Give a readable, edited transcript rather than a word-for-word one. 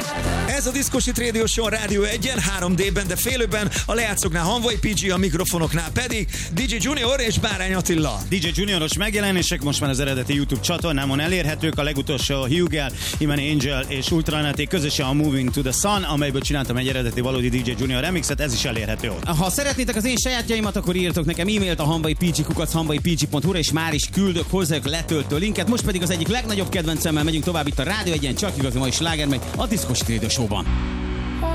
Ez a Diszkosit Radio Show Rádió 1-en, 3D-ben, de félőben, a lejátszóknál Hanvai PG, a mikrofonoknál pedig DJ Junior és Bárány Attila. DJ Junioros megjelenések most már az eredeti YouTube csatornámon elérhetők, a legutolsó Hugel, Imani Angel és Ultranaté, közösen a Moving to the Sun, amelyből csináltam egy eredeti valódi DJ Junior remixet, ez is elérhető ott. Ha szeretnétek az én sajátjaimat, akkor írtok nekem e-mailt a hanvaipg@hanvaipg.hu-ra, és már is küldök hozzájuk letöltő linket. Most pedig az egyik legnagyobb kedvencemmel megyünk tovább itt a Rádió 1-en, csak igazi mai sláger, meg a Diszkosit Radio Show-ban.